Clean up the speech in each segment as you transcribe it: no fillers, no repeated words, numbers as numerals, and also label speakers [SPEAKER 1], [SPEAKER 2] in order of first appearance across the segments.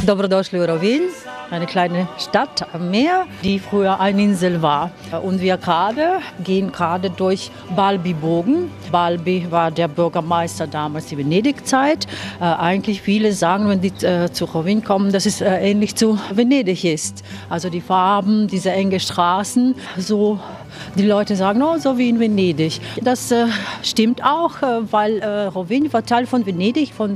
[SPEAKER 1] Dobrodošli u Rovinj, eine kleine Stadt am Meer, die früher eine Insel war. Und wir gehen gerade durch Balbi-Bogen. Balbi war der Bürgermeister damals in Venedig-Zeit. Eigentlich viele sagen, wenn die zu Rovinj kommen, dass es ähnlich zu Venedig ist. Also die Farben, diese engen Straßen, so die Leute sagen, oh, so wie in Venedig. Das stimmt auch, weil Rovinj war Teil von Venedig von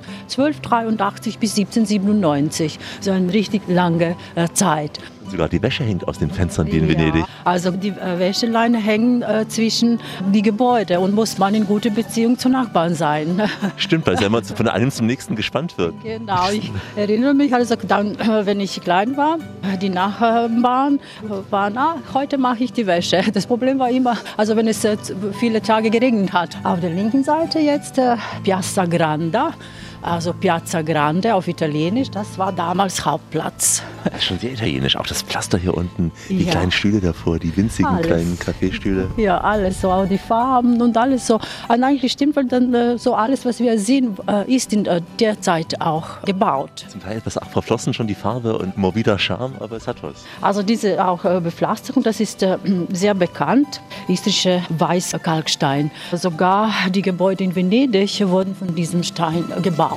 [SPEAKER 1] 1283 bis 1797. So eine richtig lange Zeit.
[SPEAKER 2] Sogar die Wäsche hängt aus den Fenstern wie in Venedig.
[SPEAKER 1] Also die Wäscheleine hängen zwischen die Gebäude und muss man in guter Beziehung zu Nachbarn sein.
[SPEAKER 2] Stimmt, weil es ja immer von einem zum nächsten gespannt wird.
[SPEAKER 1] Genau, ich erinnere mich, also dann, wenn ich klein war, die Nachbarn waren, heute mache ich die Wäsche. Das Problem war immer, also wenn es viele Tage geregnet hat. Auf der linken Seite jetzt Piazza Grande. Also Piazza Grande auf Italienisch, das war damals Hauptplatz.
[SPEAKER 2] Das ist schon sehr italienisch, auch das Pflaster hier unten, die kleinen Stühle davor, die winzigen kleinen Kaffeestühle.
[SPEAKER 1] Ja, alles so, auch die Farben und alles so. Und eigentlich stimmt, weil dann so alles, was wir sehen, ist in der Zeit auch gebaut.
[SPEAKER 2] Zum Teil etwas verflossen schon die Farbe und morbider Charme, aber es hat was.
[SPEAKER 1] Also diese auch Bepflasterung, das ist sehr bekannt, istrische Weißkalkstein. Sogar die Gebäude in Venedig wurden von diesem Stein gebaut.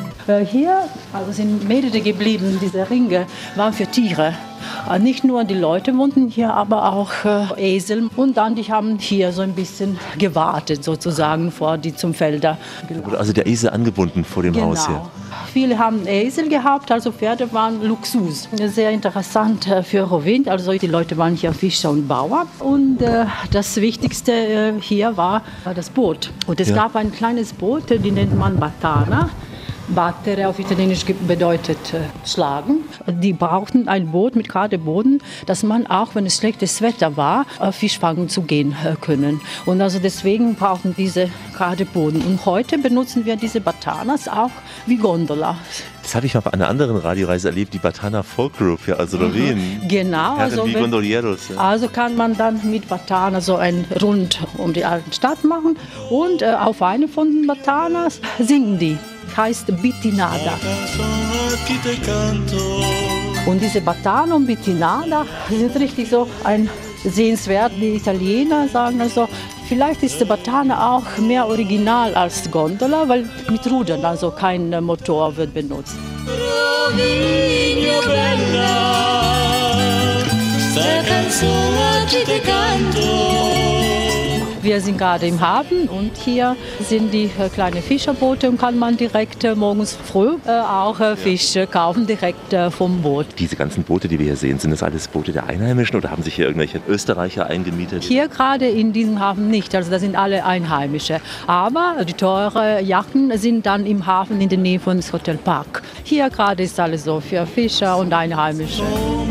[SPEAKER 1] Hier sind mehrere geblieben, diese Ringe waren für Tiere. Nicht nur die Leute wohnten hier, aber auch Esel. Und dann, die haben hier so ein bisschen gewartet, sozusagen, vor die zum Felder.
[SPEAKER 2] Also der Esel angebunden vor dem Haus hier.
[SPEAKER 1] Viele haben Esel gehabt, also Pferde waren Luxus. Sehr interessant für Rovinj, also die Leute waren hier Fischer und Bauer. Und das Wichtigste hier war das Boot. Und es gab ein kleines Boot, die nennt man Batana. Battere auf Italienisch bedeutet schlagen. Die brauchten ein Boot mit geradem Boden, dass man auch, wenn es schlechtes Wetter war, Fisch fangen zu gehen können. Und also deswegen brauchen diese gerade Boden. Und heute benutzen wir diese Batanas auch wie Gondola.
[SPEAKER 2] Das habe ich mal bei einer anderen Radioreise erlebt, die Batana Folk Group hier, also Rovinj.
[SPEAKER 1] Genau.
[SPEAKER 2] Also wie Gondolieros. Ja.
[SPEAKER 1] Also kann man dann mit Batana so einen Rund um die alte Stadt machen. Und auf eine von den Batanas singen die. Heißt Bittinada. Und diese Batana und Bittinada sind richtig so ein sehenswert. Die Italiener sagen also, vielleicht ist die Batana auch mehr original als Gondola, weil mit Rudern, also kein Motor wird benutzt. Wir sind gerade im Hafen und hier sind die kleinen Fischerboote und kann man direkt morgens früh auch Fische kaufen, direkt vom Boot.
[SPEAKER 2] Diese ganzen Boote, die wir hier sehen, sind das alles Boote der Einheimischen oder haben sich hier irgendwelche Österreicher eingemietet?
[SPEAKER 1] Hier gerade in diesem Hafen nicht, also das sind alle Einheimische. Aber die teuren Yachten sind dann im Hafen in der Nähe von des Hotel Park. Hier gerade ist alles so für Fischer und Einheimische.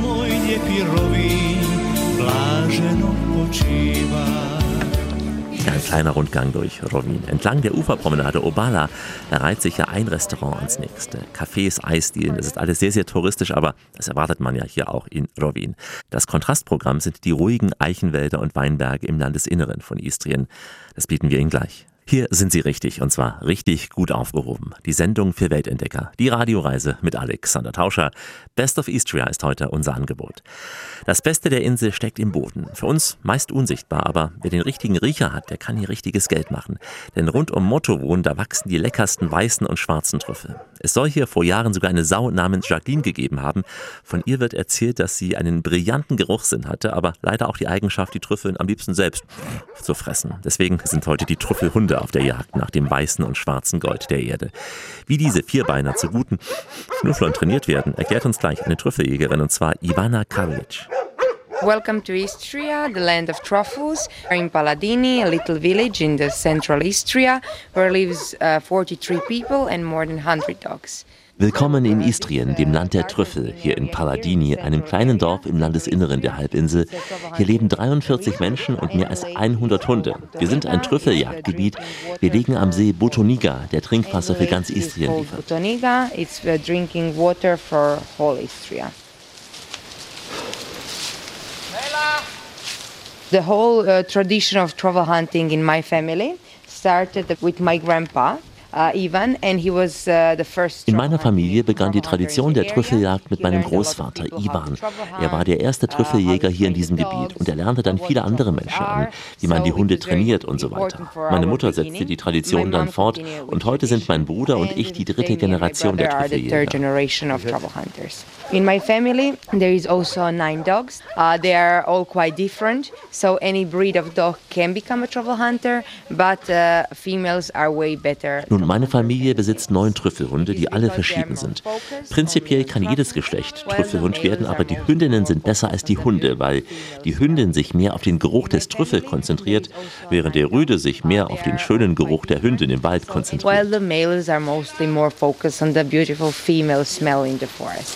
[SPEAKER 2] Ein kleiner Rundgang durch Rovinj. Entlang der Uferpromenade Obala reiht sich ja ein Restaurant ans nächste. Cafés, Eisdielen, das ist alles sehr, sehr touristisch, aber das erwartet man ja hier auch in Rovinj. Das Kontrastprogramm sind die ruhigen Eichenwälder und Weinberge im Landesinneren von Istrien. Das bieten wir Ihnen gleich. Hier sind Sie richtig, und zwar richtig gut aufgehoben. Die Sendung für Weltentdecker, die Radioreise mit Alexander Tauscher. Best of Istria ist heute unser Angebot. Das Beste der Insel steckt im Boden. Für uns meist unsichtbar, aber wer den richtigen Riecher hat, der kann hier richtiges Geld machen. Denn rund um Mottowohn, da wachsen die leckersten weißen und schwarzen Trüffel. Es soll hier vor Jahren sogar eine Sau namens Jacqueline gegeben haben. Von ihr wird erzählt, dass sie einen brillanten Geruchssinn hatte, aber leider auch die Eigenschaft, die Trüffeln am liebsten selbst zu fressen. Deswegen sind heute die Trüffelhunde auf der Jagd nach dem weißen und schwarzen Gold der Erde. Wie diese Vierbeiner zu guten Schnüfflern trainiert werden, erklärt uns gleich eine Trüffeljägerin, und zwar Ivana Karlic.
[SPEAKER 3] Welcome to Istria, the land of truffles. We're in Paladini, a little village in the central Istria, where lives 43 people and more than 100 dogs.
[SPEAKER 2] Willkommen in Istrien, dem Land der Trüffel, hier in Paladini, einem kleinen Dorf im Landesinneren der Halbinsel. Hier leben 43 Menschen und mehr als 100 Hunde. Wir sind ein Trüffeljagdgebiet. Wir liegen am See Botoniga, der Trinkwasser für ganz Istrien liefert.
[SPEAKER 3] Botoniga, it's drinking water for whole Istria. The whole tradition of truffle hunting in my family started with my grandpa. Ivan, and he was the first.
[SPEAKER 2] In meiner Familie begann die Tradition der Trüffeljagd mit meinem Großvater Ivan. Er war der erste Trüffeljäger hier in diesem Gebiet und er lernte dann viele andere Menschen an, wie man die Hunde trainiert und so weiter. Meine Mutter setzte die Tradition dann fort und heute sind mein Bruder und ich die dritte Generation der Trüffeljäger.
[SPEAKER 3] In my family there is also 9 dogs. They are all quite different, so any breed of dog can become a truffle hunter, but females are way better.
[SPEAKER 2] Nun, meine Familie besitzt 9 Trüffelhunde, die alle verschieden sind. Prinzipiell kann jedes Geschlecht Trüffelhund werden, aber die Hündinnen sind besser als die Hunde, weil die Hündin sich mehr auf den Geruch des Trüffels konzentriert, während der Rüde sich mehr auf den schönen Geruch der Hündin im Wald konzentriert.
[SPEAKER 3] While the males are mostly more focused on the beautiful female smell in the forest.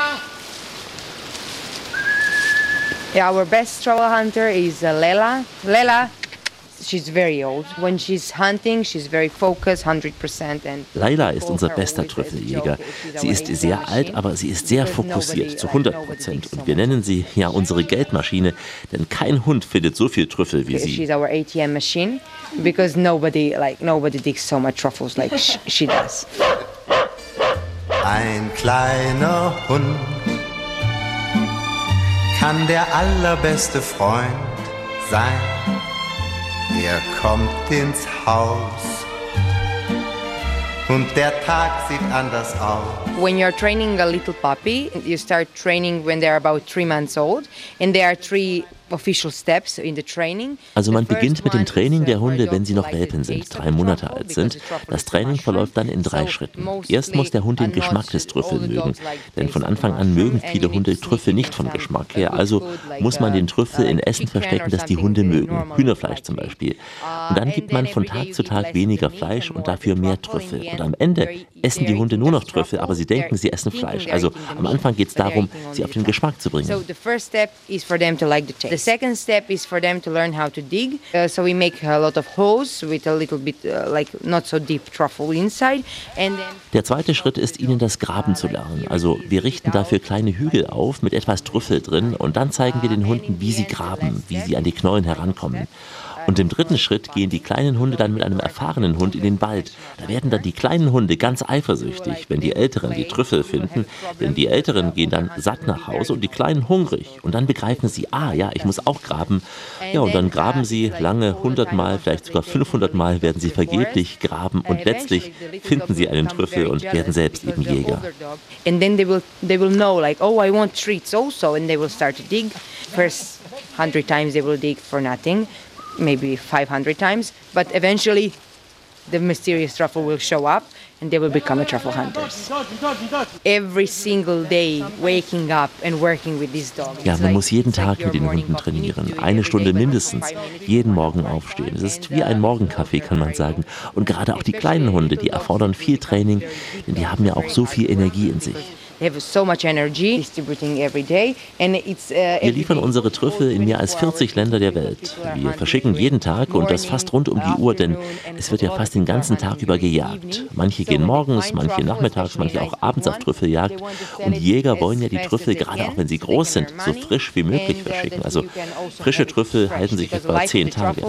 [SPEAKER 3] Yeah, our best truffle hunter is Lela. Lela, she's very old. When she's hunting, she's very focused, 100%. And
[SPEAKER 2] Laila ist unser bester Trüffeljäger. Sie ist sehr alt, aber sie ist sehr fokussiert, zu 100%. Und wir nennen sie ja unsere Geldmaschine, denn kein Hund findet so viel Trüffel wie sie.
[SPEAKER 3] She's our ATM machine, because nobody digs so much truffles like she does.
[SPEAKER 4] Ein kleiner Hund kann der allerbeste Freund sein. Er kommt ins Haus und der Tag sieht anders aus.
[SPEAKER 3] When you're training a little puppy, you start training when they're about 3 months old, and there are 3 official steps in the training.
[SPEAKER 2] Also man beginnt mit dem Training der Hunde, wenn sie noch Welpen sind, 3 Monate alt sind. Das Training verläuft dann in 3 Schritten. Erst muss der Hund den Geschmack des Trüffels mögen, denn von Anfang an mögen viele Hunde Trüffel nicht vom Geschmack her. Also muss man den Trüffel in Essen verstecken, das die Hunde mögen, Hühnerfleisch zum Beispiel. Und dann gibt man von Tag zu Tag weniger Fleisch und dafür mehr Trüffel. Und am Ende essen die Hunde nur noch Trüffel, aber sie denken, sie essen Fleisch. Also am Anfang geht es darum, sie auf den Geschmack zu bringen.
[SPEAKER 3] So the first step is for them to like the taste. The second step is for them to learn how to dig. So we make a lot of holes with a little bit like not so deep truffle inside. And then
[SPEAKER 2] der zweite Schritt ist, ihnen das Graben zu lernen. Also wir richten dafür kleine Hügel auf mit etwas Trüffel drin und dann zeigen wir den Hunden, wie sie graben, wie sie an die Knollen herankommen. Und im dritten Schritt gehen die kleinen Hunde dann mit einem erfahrenen Hund in den Wald. Da werden dann die kleinen Hunde ganz eifersüchtig, wenn die Älteren die Trüffel finden. Denn die Älteren gehen dann satt nach Hause und die Kleinen hungrig. Und dann begreifen sie, ja, ich muss auch graben. Ja, und dann graben sie lange, 100 Mal, vielleicht sogar 500 Mal werden sie vergeblich graben. Und letztlich finden sie einen Trüffel und werden selbst eben Jäger.
[SPEAKER 3] And then they will know like, oh, I want treats also. And they will start to dig. First 100 times they will dig for nothing. Maybe 500 times, but eventually the mysterious truffle will show up and they will become a truffle hunters. Every single day waking up and working with these dogs.
[SPEAKER 2] Ja, man muss jeden Tag mit den Hunden trainieren. 1 Stunde mindestens. Jeden Morgen aufstehen. Es ist wie ein Morgenkaffee, kann man sagen. Und gerade auch die kleinen Hunde, die erfordern viel Training, denn die haben ja auch so viel Energie in sich.
[SPEAKER 3] They have so much energy distributing every day and it's
[SPEAKER 2] wir liefern unsere Trüffel in mehr als 40 Länder der Welt. Wir verschicken jeden Tag und das fast rund um die Uhr, denn es wird ja fast den ganzen Tag über gejagt. Manche gehen morgens, manche nachmittags, manche auch abends auf Trüffeljagd. Und die Jäger wollen ja die Trüffel, gerade auch wenn sie groß sind, so frisch wie möglich verschicken. Also frische Trüffel halten sich etwa 10 Tage.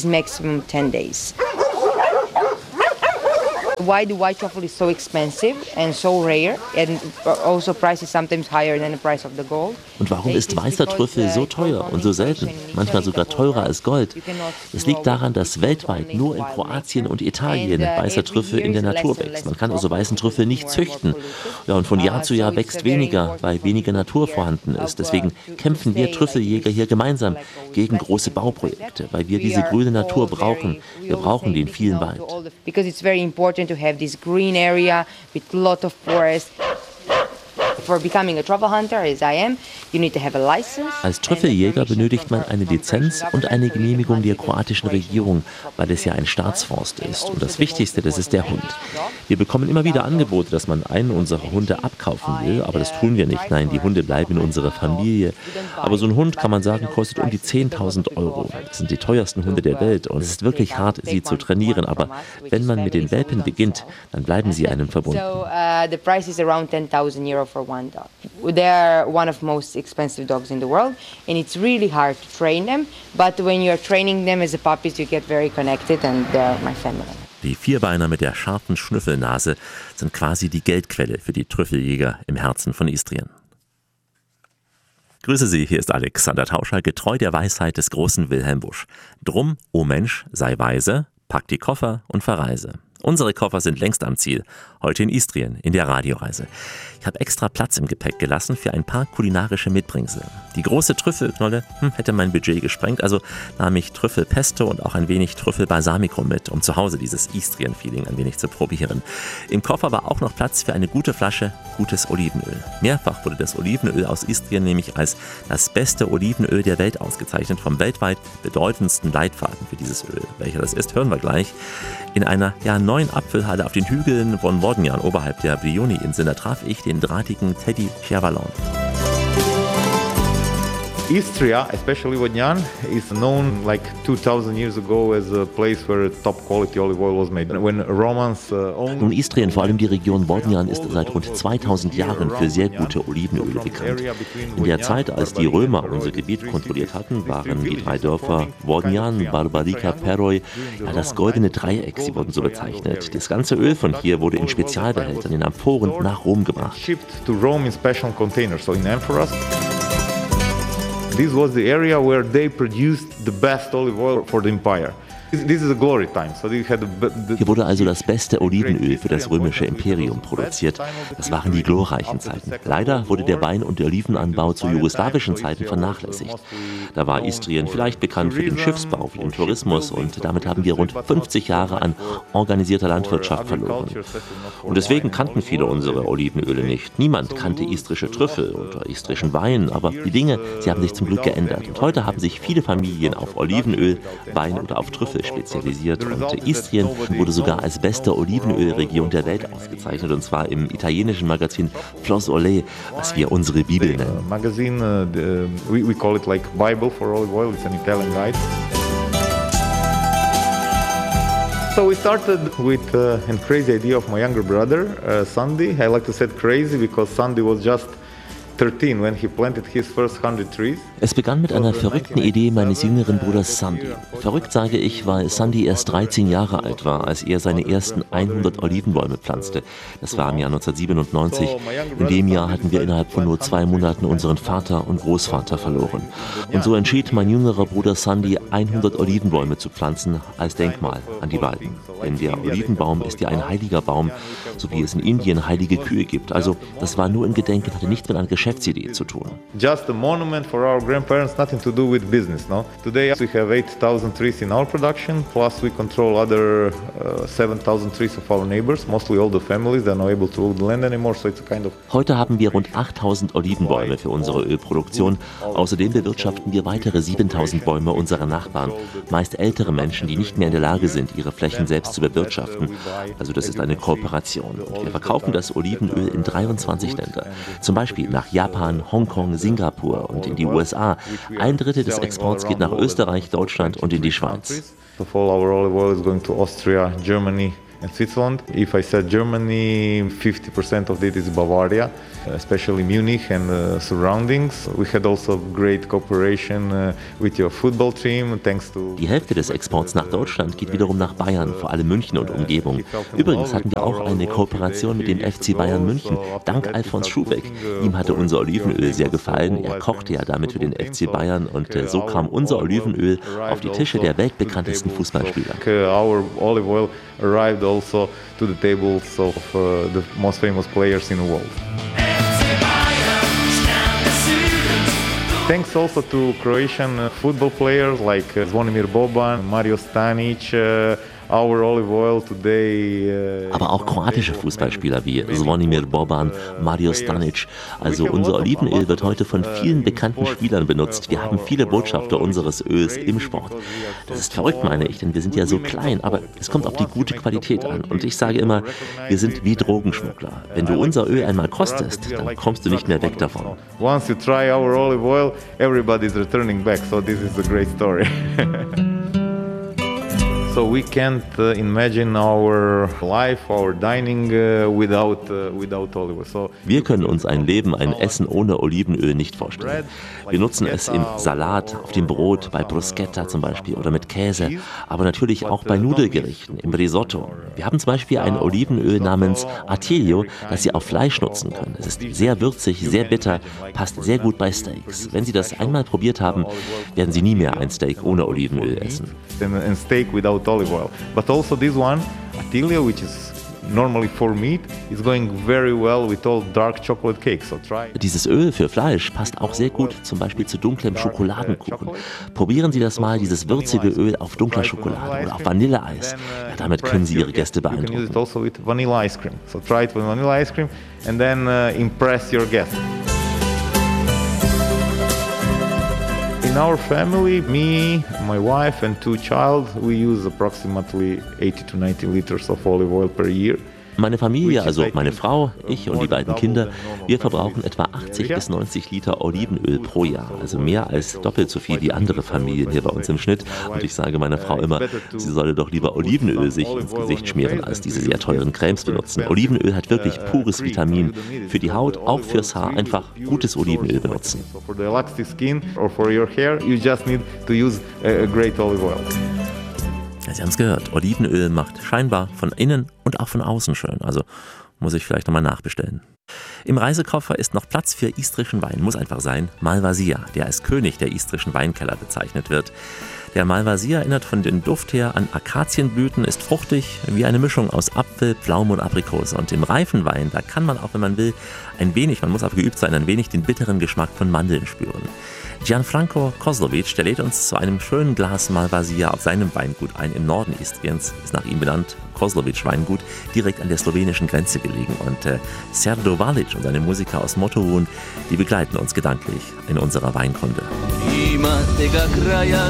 [SPEAKER 3] Why the white truffle is so expensive and so rare, and also price is sometimes higher than the price of the gold.
[SPEAKER 2] Und warum ist weißer Trüffel so teuer und so selten, manchmal sogar teurer als Gold? Es liegt daran, dass weltweit nur in Kroatien und Italien weißer Trüffel in der Natur wächst. Man kann also weißen Trüffel nicht züchten. Ja, und von Jahr zu Jahr wächst weniger, weil weniger Natur vorhanden ist. Deswegen kämpfen wir Trüffeljäger hier gemeinsam gegen große Bauprojekte, weil wir diese grüne Natur brauchen. Wir brauchen den vielen Wald.
[SPEAKER 3] Because it's very important to have this green area with a lot of forest. For becoming a truffle hunter, as I am, you need to have a license.
[SPEAKER 2] Als Trüffeljäger benötigt man eine Lizenz und eine Genehmigung der kroatischen Regierung, weil es ja ein Staatsforst ist. Und das Wichtigste, das ist der Hund. Wir bekommen immer wieder Angebote, dass man einen unserer Hunde abkaufen will, aber das tun wir nicht. Nein, die Hunde bleiben in unserer Familie. Aber so ein Hund, kann man sagen, kostet um die 10.000 Euro. Das sind die teuersten Hunde der Welt und es ist wirklich hart, sie zu trainieren. Aber wenn man mit den Welpen beginnt, dann bleiben sie einem verbunden.
[SPEAKER 3] So the price is around 10,000 euro for one dog. They're one of the most expensive dogs in the world, and it's really hard to train them. But when you're training them as a puppies, you get very connected, and they're my family.
[SPEAKER 2] Die Vierbeiner mit der scharfen Schnüffelnase sind quasi die Geldquelle für die Trüffeljäger im Herzen von Istrien. Grüße Sie, hier ist Alexander Tauscher, getreu der Weisheit des großen Wilhelm Busch. Drum, o Mensch, sei weise, pack die Koffer und verreise. Unsere Koffer sind längst am Ziel, heute in Istrien, in der Radioreise. Ich habe extra Platz im Gepäck gelassen für ein paar kulinarische Mitbringsel. Die große Trüffelknolle hätte mein Budget gesprengt, also nahm ich Trüffelpesto und auch ein wenig Trüffelbalsamico mit, um zu Hause dieses Istrien-Feeling ein wenig zu probieren. Im Koffer war auch noch Platz für eine gute Flasche gutes Olivenöl. Mehrfach wurde das Olivenöl aus Istrien nämlich als das beste Olivenöl der Welt ausgezeichnet, vom weltweit bedeutendsten Leitfaden für dieses Öl. Welcher das ist, hören wir gleich. In einer neuen Apfelhalle auf den Hügeln von Vodnjan oberhalb der Brioni-Insel, da traf ich den drahtigen Teddy Chervalon.
[SPEAKER 5] Istria, especially Vodnjan, is known like 2000 years ago as a place where top quality olive oil was made. When Romans
[SPEAKER 2] Nun, Istrien, vor allem die Region Vodnjan, ist seit rund 2000 Jahren für sehr gute Olivenöle bekannt. In der Zeit, als die Römer unser Gebiet kontrolliert hatten, waren die drei Dörfer Vodnjan, Barbarica, Peroi das goldene Dreieck, sie wurden so bezeichnet. Das ganze Öl von hier wurde in Spezialbehältern in Amphoren nach Rom gebracht.
[SPEAKER 5] Shipped to Rome in special containers, so in amphoras. This was the area where they produced the best olive oil for the empire. This is a glory time. So they had
[SPEAKER 2] Hier wurde also das beste Olivenöl für das römische Imperium produziert. Das waren die glorreichen Zeiten. Leider wurde der Wein- und der Olivenanbau zu jugoslawischen Zeiten vernachlässigt. Da war Istrien vielleicht bekannt für den Schiffsbau, für den Tourismus und damit haben wir rund 50 Jahre an organisierter Landwirtschaft verloren. Und deswegen kannten viele unsere Olivenöle nicht. Niemand kannte istrische Trüffel oder istrischen Wein, aber die Dinge, sie haben sich zum Glück geändert. Und heute haben sich viele Familien auf Olivenöl, Wein oder auf Trüffel spezialisiert und Istrien wurde sogar als beste Olivenölregion der Welt ausgezeichnet, und zwar im italienischen Magazin Flos Olé, was wir unsere Bibel nennen.
[SPEAKER 5] Magazine, we call it like Bible for olive oil. It's an Italian guide. So we started with a crazy idea of my younger brother, Sandy. I like to say crazy because Sandy was just 13 when he planted his first 100 trees.
[SPEAKER 2] Es begann mit einer verrückten Idee meines jüngeren Bruders Sandy. Verrückt sage ich, weil Sandy erst 13 Jahre alt war, als er seine ersten 100 Olivenbäume pflanzte. Das war im Jahr 1997. In dem Jahr hatten wir innerhalb von nur 2 Monaten unseren Vater und Großvater verloren. Und so entschied mein jüngerer Bruder Sandy, 100 Olivenbäume zu pflanzen als Denkmal an die beiden. Denn der Olivenbaum ist ja ein heiliger Baum, so wie es in Indien heilige Kühe gibt. Also das war nur ein Gedenken, hatte nichts mit einer Geschäftsidee zu tun.
[SPEAKER 5] Just a monument for our grandparents, nothing to do with business, no? Today we have 8,000 trees in our production, plus we control other 7,000 trees of our neighbors, mostly older families that are not able to own the land anymore, so it's a kind of...
[SPEAKER 2] Heute haben wir rund 8.000 Olivenbäume für unsere Ölproduktion. Außerdem bewirtschaften wir weitere 7.000 Bäume unserer Nachbarn, meist ältere Menschen, die nicht mehr in der Lage sind, ihre Flächen selbst zu bewirtschaften. Also das ist eine Kooperation. Und wir verkaufen das Olivenöl in 23 Länder. Zum Beispiel nach Japan, Hongkong, Singapur und in die USA. 1/3 des Exports geht nach Österreich, Deutschland und in die Schweiz.
[SPEAKER 5] So all our olive oil is going to Austria, Germany and Switzerland. If I said Germany, 50% of it is Bavaria, especially Munich and surroundings. We had also great cooperation with your football team, thanks to...
[SPEAKER 2] Die Hälfte des Exports nach Deutschland geht wiederum nach Bayern, vor allem München und Umgebung. Übrigens hatten wir auch eine Kooperation mit dem FC Bayern München, dank Alfons Schubeck. Ihm hatte unser Olivenöl sehr gefallen, er kochte ja damit für den FC Bayern und so kam unser Olivenöl auf die Tische der weltbekanntesten Fußballspieler.
[SPEAKER 5] Our olive oil arrived also to the tables of the most famous players in the world. Thanks also to Croatian football players like Zvonimir Boban, Mario Stanic. Our olive oil today,
[SPEAKER 2] aber auch kroatische Fußballspieler wie Zvonimir Boban, Mario Stanic. Also unser Olivenöl wird heute von vielen bekannten Spielern benutzt. Wir haben viele Botschafter unseres Öls im Sport. Das ist verrückt, meine ich, denn wir sind ja so klein, aber es kommt auf die gute Qualität an. Und ich sage immer, wir sind wie Drogenschmuggler. Wenn du unser Öl einmal kostest, dann kommst du nicht mehr weg davon.
[SPEAKER 5] Once you try our olive oil, everybody's returning back. So this is a great story. So we can't imagine our life, our dining without olive oil. So
[SPEAKER 2] Wir können uns ein Leben, ein Essen ohne Olivenöl nicht vorstellen. Wir nutzen es im Salat, auf dem Brot, bei Bruschetta zum Beispiel oder mit Käse, aber natürlich auch bei Nudelgerichten, im Risotto. Wir haben zum Beispiel ein Olivenöl namens Atilio, das Sie auf Fleisch nutzen können. Es ist sehr würzig, sehr bitter, passt sehr gut bei Steaks. Wenn Sie das einmal probiert haben, werden Sie nie mehr ein Steak ohne Olivenöl essen.
[SPEAKER 5] And steak without olive oil. But also this one, Atilio, which is normally for meat, is going very well with all dark chocolate cake. So try.
[SPEAKER 2] Dieses Öl für Fleisch passt auch sehr gut zum Beispiel zu dunklem Schokoladenkuchen. Probieren Sie das mal, dieses würzige Öl auf dunkler Schokolade oder auf Vanilleeis. Ja, damit können Sie Ihre Gäste
[SPEAKER 5] You can use
[SPEAKER 2] beeindrucken.
[SPEAKER 5] it also with vanilla ice cream. So try it with vanilla ice cream and then impress your guests. In our family, me, my wife and 2 children, we use approximately 80 to 90 liters of olive oil per year.
[SPEAKER 2] Meine Familie, also meine Frau, ich und die beiden Kinder, wir verbrauchen etwa 80 bis 90 Liter Olivenöl pro Jahr. Also mehr als doppelt so viel wie andere Familien hier bei uns im Schnitt. Und ich sage meiner Frau immer, sie solle doch lieber Olivenöl sich ins Gesicht schmieren, als diese sehr teuren Cremes benutzen. Olivenöl hat wirklich pures Vitamin. Für die Haut, auch fürs Haar, einfach gutes Olivenöl benutzen.
[SPEAKER 5] So for the elastic skin or for your hair, you just need to use a great olive oil.
[SPEAKER 2] Ja, Sie haben es gehört, Olivenöl macht scheinbar von innen und auch von außen schön. Also muss ich vielleicht nochmal nachbestellen. Im Reisekoffer ist noch Platz für istrischen Wein, muss einfach sein. Malvasia, der als König der istrischen Weinkeller bezeichnet wird. Der Malvasia erinnert von dem Duft her an Akazienblüten, ist fruchtig, wie eine Mischung aus Apfel, Pflaume und Aprikose. Und im reifen Wein, da kann man auch, wenn man will, ein wenig, man muss aber geübt sein, ein wenig den bitteren Geschmack von Mandeln spüren. Gianfranco Kozlovic, der lädt uns zu einem schönen Glas Malvasia auf seinem Weingut ein im Norden Istriens, ist nach ihm benannt, Kozlovic Weingut, direkt an der slowenischen Grenze gelegen. Und Serdo Valic und seine Musiker aus Motovun, die begleiten uns gedanklich in unserer Weinkunde.